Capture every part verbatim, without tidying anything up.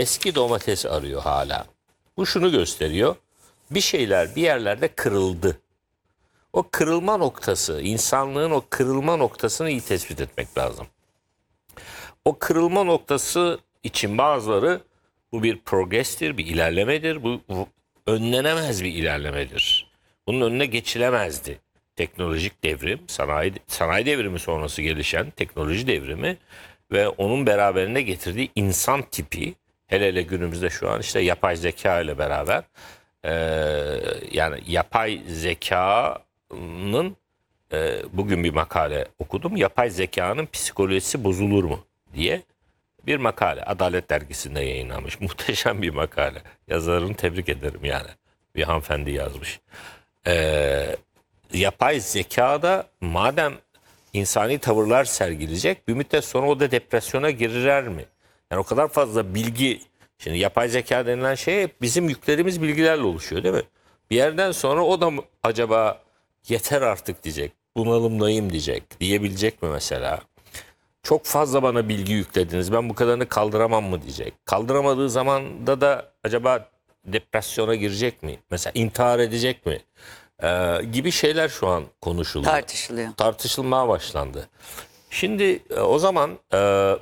eski domates arıyor hala. Bu şunu gösteriyor. Bir şeyler bir yerlerde kırıldı. O kırılma noktası, insanlığın o kırılma noktasını iyi tespit etmek lazım. O kırılma noktası için bazıları bu bir progrestir, bir ilerlemedir. Bu, bu önlenemez bir ilerlemedir. Bunun önüne geçilemezdi. Teknolojik devrim, sanayi, sanayi devrimi sonrası gelişen teknoloji devrimi ve onun beraberinde getirdiği insan tipi, hele hele günümüzde şu an işte yapay zeka ile beraber e, yani yapay zekanın e, bugün bir makale okudum. Yapay zekanın psikolojisi bozulur mu diye bir makale. Adalet Dergisi'nde yayınlanmış. Muhteşem bir makale. Yazarını tebrik ederim yani. Bir hanımefendi yazmış. Ee, yapay zekada madem insani tavırlar sergileyecek, bir müddet sonra o da depresyona girer mi? Yani o kadar fazla bilgi, şimdi yapay zeka denilen şey bizim yüklediğimiz bilgilerle oluşuyor değil mi? Bir yerden sonra o da acaba yeter artık diyecek, bunalımdayım diyecek, diyebilecek mi mesela? Çok fazla bana bilgi yüklediniz, ben bu kadarını kaldıramam mı diyecek. Kaldıramadığı zaman da da acaba depresyona girecek mi? Mesela intihar edecek mi? Ee, gibi şeyler şu an konuşuluyor. Tartışılıyor. Tartışılmaya başlandı. Şimdi e, o zaman e,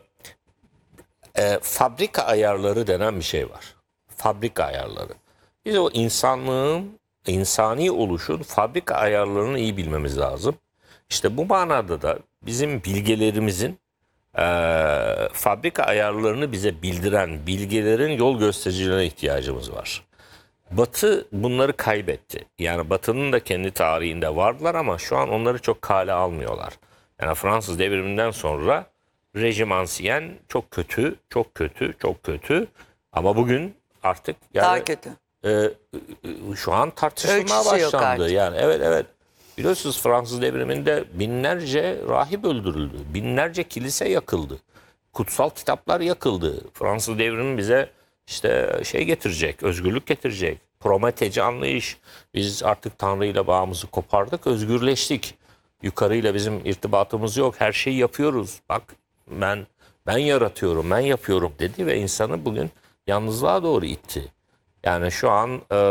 e, fabrika ayarları denen bir şey var. Fabrika ayarları. Biz o insanlığın, insani oluşun fabrika ayarlarını iyi bilmemiz lazım. İşte bu manada da bizim bilgelerimizin e, fabrika ayarlarını bize bildiren bilgilerin yol göstericilerine ihtiyacımız var. Batı bunları kaybetti. Yani Batı'nın da kendi tarihinde vardılar ama şu an onları çok kale almıyorlar. Yani Fransız devriminden sonra rejim ansiyen çok kötü, çok kötü, çok kötü. Ama bugün artık yani Daha kötü. e, e, şu an tartışılmaya Ölçüsü yok başlandı. artık. Yani evet evet. Biliyorsunuz Fransız devriminde binlerce rahip öldürüldü. Binlerce kilise yakıldı. Kutsal kitaplar yakıldı. Fransız devrimi bize işte şey getirecek, özgürlük getirecek. Prometeci anlayış. Biz artık Tanrı ile bağımızı kopardık, özgürleştik. Yukarıyla bizim irtibatımız yok. Her şeyi yapıyoruz. Bak ben ben yaratıyorum, ben yapıyorum dedi ve insanı bugün yalnızlığa doğru itti. Yani şu an e,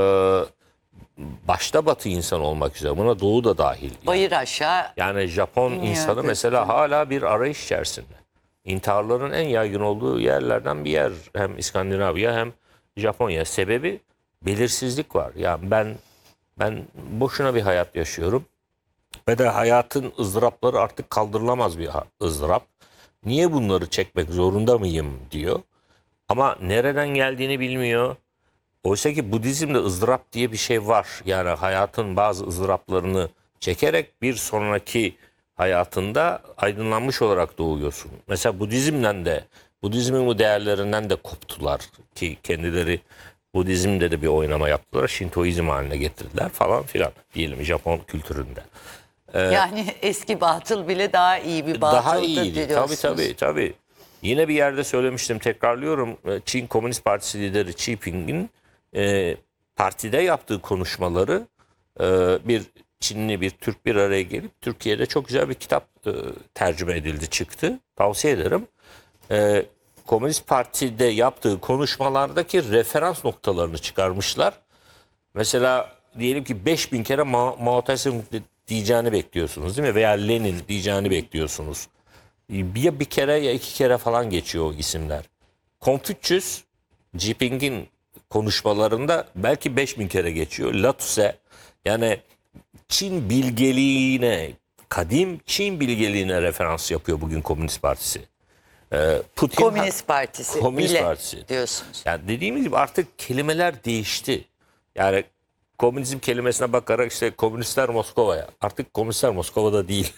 başta Batı insan olmak üzere buna Doğu da dahil. Bayır aşağı. Yani Japon İniyor, insanı gözüküyor. mesela hala bir arayış içerisinde. İntiharların en yaygın olduğu yerlerden bir yer. Hem İskandinavya hem Japonya. Sebebi belirsizlik var. Yani ben ben boşuna bir hayat yaşıyorum. Ve de hayatın ızdırapları artık kaldırılamaz bir ha- ızdırap. Niye bunları çekmek zorunda mıyım diyor. Ama nereden geldiğini bilmiyor. Oysa ki Budizm'de ızdırap diye bir şey var. Yani hayatın bazı ızdıraplarını çekerek bir sonraki hayatında aydınlanmış olarak doğuyorsun. Mesela Budizm'den de, Budizmin bu değerlerinden de koptular ki kendileri Budizm'de de bir oynama yaptılar. Şintoizm haline getirdiler falan filan diyelim Japon kültüründe. Yani eski batıl bile daha iyi bir batıldı Daha iyiydi. Tabii diyorsunuz. tabii tabii. Yine bir yerde söylemiştim, tekrarlıyorum. Çin Komünist Partisi lideri Xi Jinping'in e, partide yaptığı konuşmaları e, bir Çinli bir Türk bir araya gelip Türkiye'de çok güzel bir kitap e, tercüme edildi, çıktı. Tavsiye ederim. E, Komünist Parti'de yaptığı konuşmalardaki referans noktalarını çıkarmışlar. Mesela diyelim ki beş bin kere Ma Mao Tse-tung diyeceğini bekliyorsunuz değil mi? Veya Lenin diyeceğini bekliyorsunuz. Ya bir kere ya iki kere falan geçiyor o isimler. Confucius, Xi Jinping'in konuşmalarında belki beş bin kere geçiyor. Lao Tse, yani Çin bilgeliğine, kadim Çin bilgeliğine referans yapıyor bugün Komünist Partisi. Ee, Putin, Komünist Partisi Komünist bile Partisi diyorsunuz. Yani dediğimiz gibi artık kelimeler değişti. Yani komünizm kelimesine bakarak işte komünistler Moskova'ya. Artık komünistler Moskova'da değil.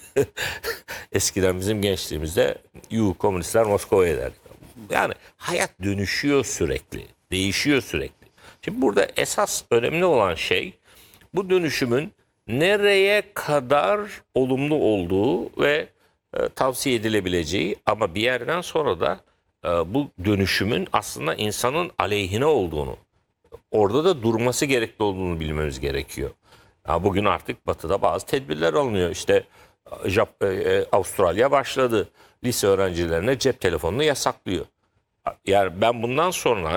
Eskiden bizim gençliğimizde yuh komünistler Moskova'ya derdik. Yani hayat dönüşüyor sürekli. Değişiyor sürekli. Şimdi burada esas önemli olan şey bu dönüşümün nereye kadar olumlu olduğu ve e, tavsiye edilebileceği, ama bir yerden sonra da e, bu dönüşümün aslında insanın aleyhine olduğunu, orada da durması gerekli olduğunu bilmemiz gerekiyor. Ya bugün artık Batı'da bazı tedbirler alınıyor. İşte Jap e, Avustralya başladı. Lise öğrencilerine cep telefonunu yasaklıyor. Yani ben bundan sonra